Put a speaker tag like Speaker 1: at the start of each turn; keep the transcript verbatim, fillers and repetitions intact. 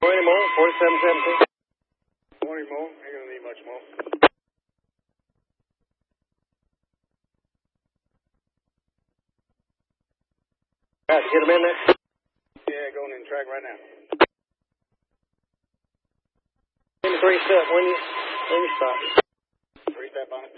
Speaker 1: Morning, Mo. forty-seven seventeen.
Speaker 2: Morning, Mo. Ain't gonna need much, Mo.
Speaker 1: All right, get him in there.
Speaker 2: Yeah, going in track right now.
Speaker 1: Give me three step when you when you stop.
Speaker 2: Three step on it.